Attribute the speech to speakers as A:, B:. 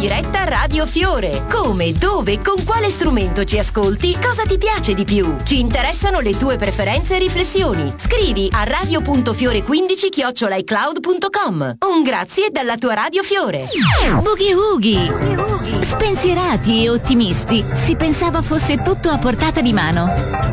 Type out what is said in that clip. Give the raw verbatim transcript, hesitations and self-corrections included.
A: diretta Radio Fiore. Come, dove, con quale strumento ci ascolti, cosa ti piace di più? Ci interessano le tue preferenze e riflessioni. Scrivi a radio punto fiore quindici chiocciola i cloud punto com. Un grazie dalla tua Radio Fiore.
B: Boogie Woogie. Spensierati e ottimisti, si pensava fosse tutto a portata di mano.